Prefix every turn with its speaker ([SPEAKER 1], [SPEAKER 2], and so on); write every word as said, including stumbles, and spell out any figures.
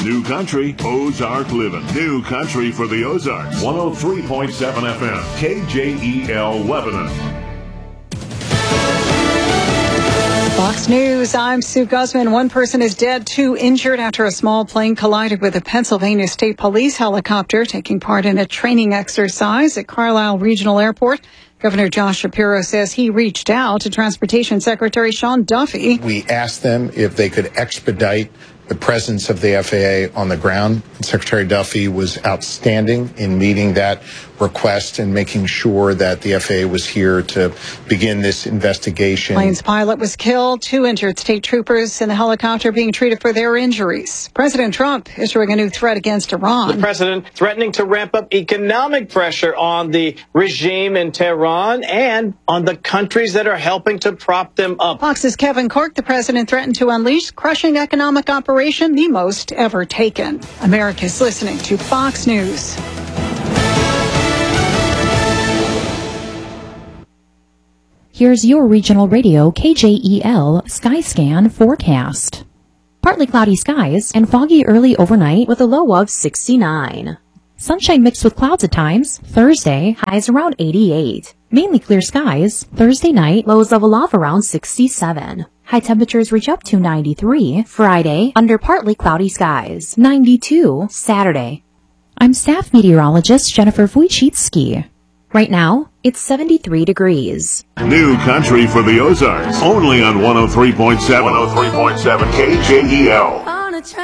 [SPEAKER 1] New Country, Ozark Living. New Country for the Ozarks. one oh three point seven F M, K J E L Lebanon.
[SPEAKER 2] Fox News, I'm Sue Guzman. One person is dead, two injured after a small plane collided with a Pennsylvania State Police helicopter taking part in a training exercise at Carlisle Regional Airport. Governor Josh Shapiro says he reached out to Transportation Secretary Sean Duffy.
[SPEAKER 3] We asked them if they could expedite the presence of the F A A on the ground. Secretary Duffy was outstanding in meeting that request and making sure that the F A A was here to begin this investigation.
[SPEAKER 2] Plane's pilot was killed, two injured state troopers in the helicopter being treated for their injuries. President Trump issuing a new threat against Iran.
[SPEAKER 4] The president threatening to ramp up economic pressure on the regime in Tehran and on the countries that are helping to prop them up.
[SPEAKER 2] Fox's Kevin Corke, the president threatened to unleash crushing economic operation, the most ever taken. America's listening to Fox News.
[SPEAKER 5] Here's your regional radio K J E L Skyscan forecast. Partly cloudy skies and foggy early overnight with a low of sixty-nine. Sunshine mixed with clouds at times. Thursday, highs around eighty-eight. Mainly clear skies. Thursday night, lows level off around sixty-seven. High temperatures reach up to ninety-three. Friday, under partly cloudy skies. ninety-two. Saturday. I'm staff meteorologist Jennifer Wojcicki. Right now, it's seventy-three degrees.
[SPEAKER 1] New Country for the Ozarks. Only on one oh three point seven. one oh three point seven K J E L.